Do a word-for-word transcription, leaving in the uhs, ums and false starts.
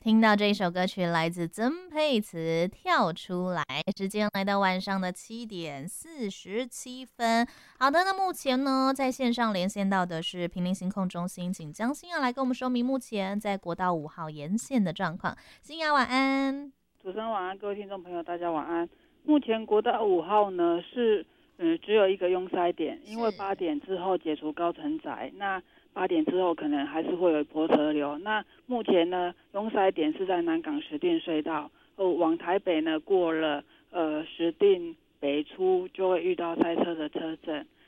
听到这一首歌曲来自曾沛慈，跳出来。时间来到晚上的七点四十七分。好的，那目前呢，在线上连线到的是屏林行控中心，请江欣雅来跟我们说明目前在国道五号沿线的状况。欣雅晚安。 主持人晚安，各位听众朋友大家晚安。目前国道五号呢是嗯只有一个拥塞点，因为八点之后解除高乘载，那八点之后可能还是会有一波车流。那目前呢，拥塞点是在南港石碇隧道，哦，往台北呢过了呃石碇北出就会遇到塞车的车阵。